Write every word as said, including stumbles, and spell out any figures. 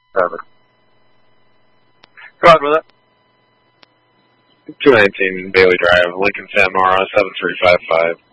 Perfect. Go ahead with it. two nineteen Bailey Drive, Lincoln Samara, seven three five five.